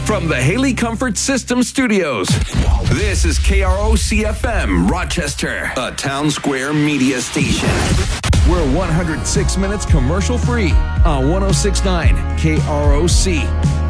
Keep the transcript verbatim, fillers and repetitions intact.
From the Haley Comfort System Studios, this is K R O C F M, Rochester, a Town Square media station. We're one hundred six minutes commercial free on one oh six point nine K R O C.